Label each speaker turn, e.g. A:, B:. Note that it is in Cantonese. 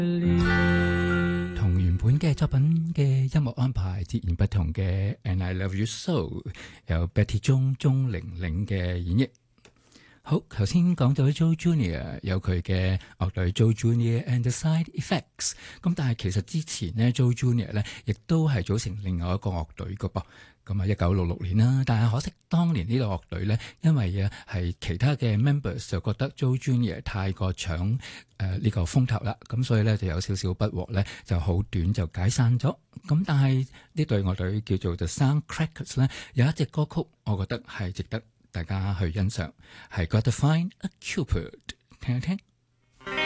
A: 同原本嘅作品嘅音樂安排截然不同嘅 And I Love You So 由 Betty 鐘玲玲嘅演繹。好，頭先講到 Joe Junior 有佢嘅樂隊 Joe Junior and the Side Effects， 咁但係其實之前呢 Joe Junior 咧亦都係組成另外一個樂隊㗎噃，咁啊1966年啦，但係可惜當年呢個樂隊咧，因為啊係其他嘅 members 就覺得 Joe Junior 太過搶呢個風頭啦，咁所以咧就有少少不和咧，就好短就解散咗。咁但係呢隊樂隊叫做 The Soundcrackers 咧，有一隻歌曲我覺得係值得大家去欣賞，係 Gotta Find a Cupid， 聽一聽。